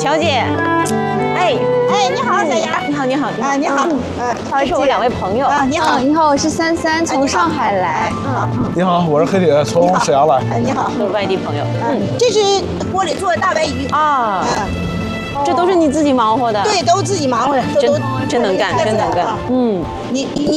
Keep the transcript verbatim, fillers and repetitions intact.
小姐，哎哎，你好，小杨。 你好，你好， 啊，你好。嗯， 他是我两位朋友。 啊，你好， 你好，我是珊珊，从上海来。 嗯， 你好，我是黑铁，从沈阳来。 哎，你好， 都是外地朋友。 嗯，这是锅里做的大白鱼啊， 嗯， 这都是你自己忙活的？ 对，都自己忙活的， 真真能干，真能干。嗯， 你你。